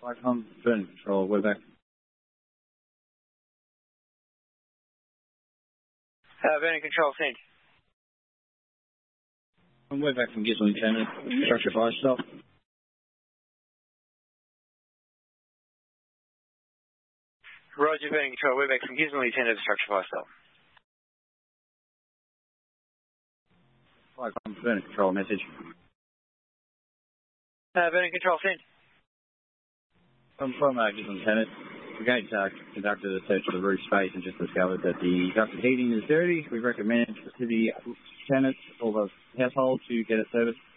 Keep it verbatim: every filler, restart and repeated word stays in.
Flycom, burn control, we're back. Uh, burning control, send. We're back from Gisley Lieutenant, structure fire stop. Roger, burning control, we're back from Gisley Lieutenant, structure fire stop. Flycom, burn control, message. Uh, burning control, send. From, from uh, Gisley Lieutenant, the gate uh, conducted a search of the roof space and just discovered that the ducted heating is dirty. We recommend to the tenants or the household to get it serviced.